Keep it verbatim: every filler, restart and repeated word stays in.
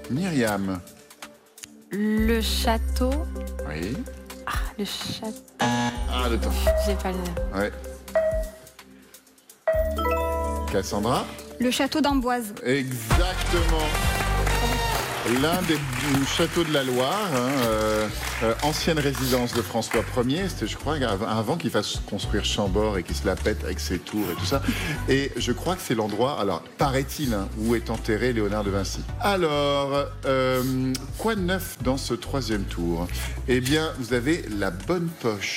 Myriam. Le château. Oui. Ah, le château. Ah, le temps. J'ai pas le. Ouais. Cassandra. Le château d'Amboise. Exactement. L'un des châteaux de la Loire, hein, euh, euh, ancienne résidence de François Ier, c'était, je crois, avant qu'il fasse construire Chambord et qu'il se la pète avec ses tours et tout ça. Et je crois que c'est l'endroit, alors, paraît-il, hein, où est enterré Léonard de Vinci. Alors, euh, quoi de neuf dans ce troisième tour? Eh bien, vous avez la bonne poche.